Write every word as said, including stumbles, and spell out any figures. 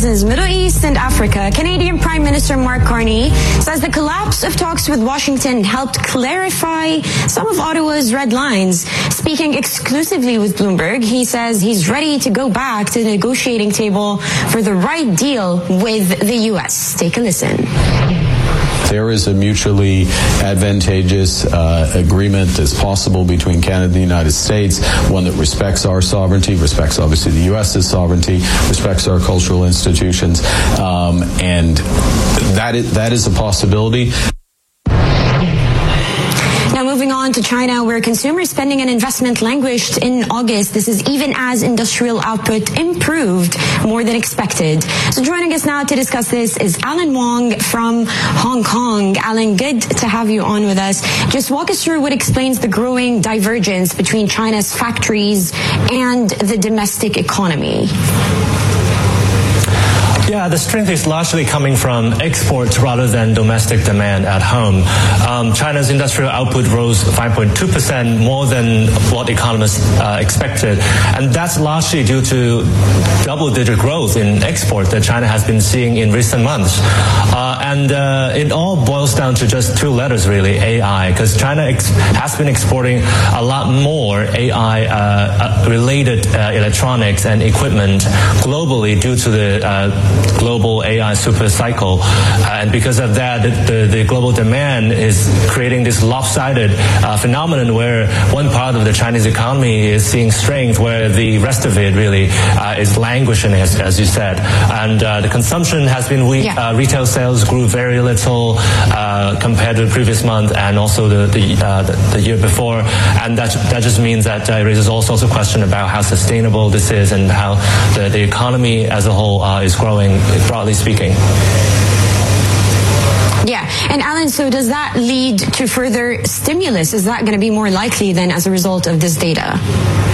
horizons, Middle East and Africa. Canadian Prime Minister Mark Carney says the collapse of talks with Washington helped clarify some of Ottawa's red lines. Speaking exclusively with Bloomberg, he says he's ready to go back to the negotiating table for the right deal with the U S. Take a listen. There is a mutually advantageous uh, agreement that's possible between Canada and the United States, one that respects our sovereignty, respects obviously the U S's sovereignty, respects our cultural institutions, um, and that is, that is a possibility. Now moving on to China, where consumer spending and investment languished in August. This is even as industrial output improved more than expected. So joining us now to discuss this is Alan Wong from Hong Kong. Alan, good to have you on with us. Just walk us through what explains the growing divergence between China's factories and the domestic economy. Yeah, the strength is largely coming from exports rather than domestic demand at home. Um, China's industrial output rose five point two percent, more than what economists uh, expected. And that's largely due to double-digit growth in export that China has been seeing in recent months. Uh, and uh, it all boils down to just two letters, really, A I, because China ex- has been exporting a lot more A I-related uh, uh, electronics and equipment globally due to the uh, global A I super cycle, uh, and because of that, the, the global demand is creating this lopsided uh, phenomenon where one part of the Chinese economy is seeing strength, where the rest of it really uh, is languishing, as, as you said. And uh, the consumption has been weak. Yeah. Uh, retail sales grew very little uh, compared to the previous month, and also the the, uh, the the year before. And that that just means that uh, it raises all sorts of questions about how sustainable this is and how the, the economy as a whole uh, is growing, broadly speaking. Yeah, and Alan, so does that lead to further stimulus? Is that going to be more likely then as a result of this data?